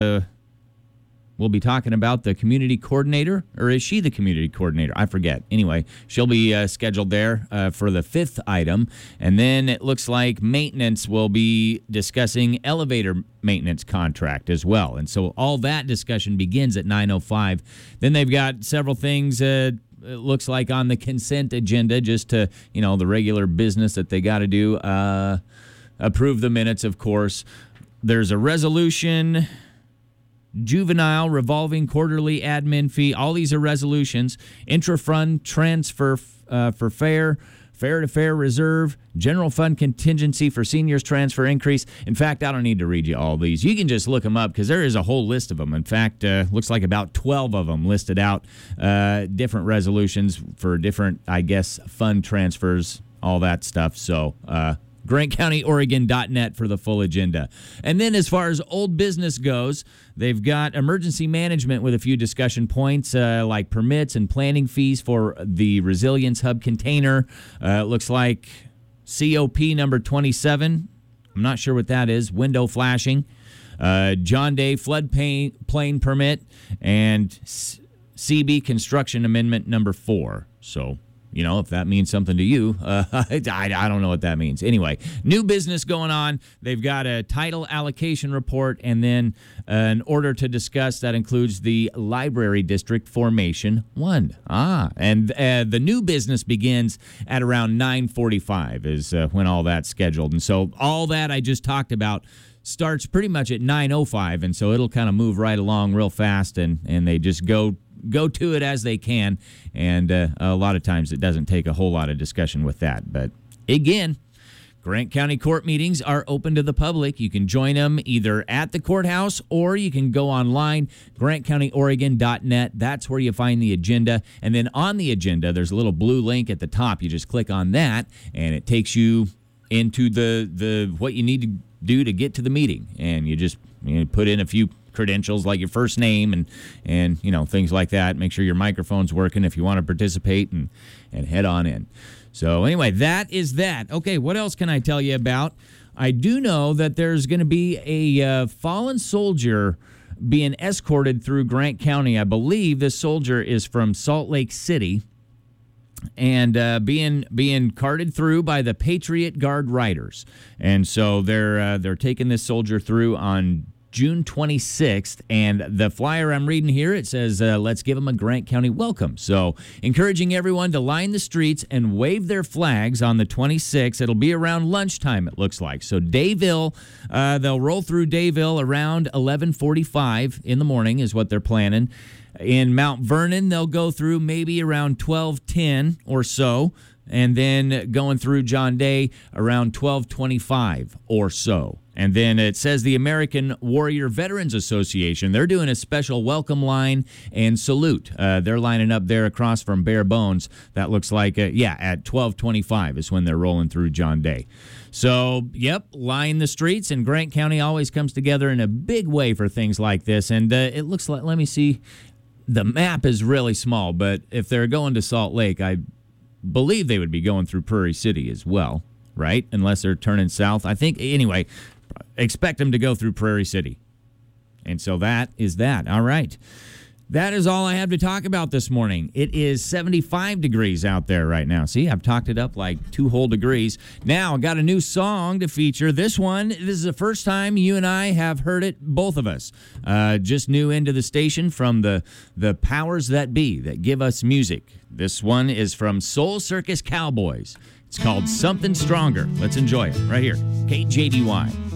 we'll be talking about the community coordinator, or is she the community coordinator? I forget. Anyway, she'll be scheduled there for the fifth item. And then it looks like maintenance will be discussing elevator maintenance contract as well. And so all that discussion begins at 9:05. Then they've got several things it looks like on the consent agenda, just to, the regular business that they got to do. Approve the minutes, of course. There's a resolution, juvenile revolving quarterly admin fee. All these are resolutions. Intra-fund transfer for fair-to-fair reserve, general fund contingency for seniors transfer increase. In fact, I don't need to read you all these. You can just look them up because there is a whole list of them. In fact, looks like about 12 of them listed out, different resolutions for different, fund transfers, all that stuff. So, GrantCountyOregon.net for the full agenda. And then as far as old business goes, they've got emergency management with a few discussion points like permits and planning fees for the Resilience Hub container. It looks like COP number 27. I'm not sure what that is. Window flashing. John Day floodplain permit and CB construction amendment number 4. So, if that means something to you, I don't know what that means. Anyway, new business going on. They've got a title allocation report and then an order to discuss that includes the Library District Formation 1. And the new business begins at around 9:45 is when all that's scheduled. And so all that I just talked about starts pretty much at 9:05, and so it'll kind of move right along real fast, and they just go to it as they can, and a lot of times it doesn't take a whole lot of discussion with that. But again, Grant County Court meetings are open to the public. You can join them either at the courthouse or you can go online, GrantCountyOregon.net. That's where you find the agenda. And then on the agenda, there's a little blue link at the top. You just click on that, and it takes you into the what you need to do to get to the meeting. And you just put in a few credentials like your first name and things like that. Make sure your microphone's working if you want to participate, and head on in. So anyway, that is that. Okay, what else can I tell you about? I do know that there's going to be a fallen soldier being escorted through Grant County. I believe this soldier is from Salt Lake City and being carted through by the Patriot Guard Riders. And so they're taking this soldier through on June 26th, and the flyer I'm reading here, it says, let's give them a Grant County welcome. So encouraging everyone to line the streets and wave their flags on the 26th. It'll be around lunchtime, it looks like. So Dayville, they'll roll through Dayville around 11:45 in the morning is what they're planning. In Mount Vernon, they'll go through maybe around 12:10 or so, and then going through John Day around 12:25 or so. And then it says the American Warrior Veterans Association, they're doing a special welcome line and salute. They're lining up there across from Bare Bones. That looks like, at 12:25 is when they're rolling through John Day. So, line the streets, and Grant County always comes together in a big way for things like this. And it looks like, let me see, the map is really small, but if they're going to Salt Lake, I believe they would be going through Prairie City as well, right? Unless they're turning south. I think, anyway, expect them to go through Prairie City. And so that is that. All right. That is all I have to talk about this morning. It is 75 degrees out there right now. See, I've talked it up like 2 whole degrees. Now, I got a new song to feature. This is the first time you and I have heard it, both of us. Just new into the station from the powers that be that give us music. This one is from Soul Circus Cowboys. It's called Something Stronger. Let's enjoy it right here. KJDY.